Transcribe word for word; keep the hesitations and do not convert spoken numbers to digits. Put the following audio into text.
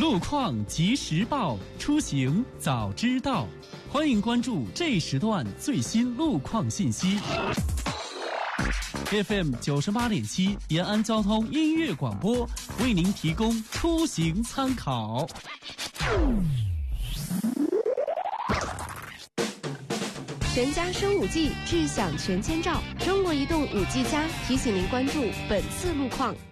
路况及时报，出行早知道。欢迎关注这时段最新路况信息。F M 九十八点七延安交通音乐广播为您提供出行参考。 全家升五 G， 智享全千兆。中国移动五 G 加提醒您关注本次路况。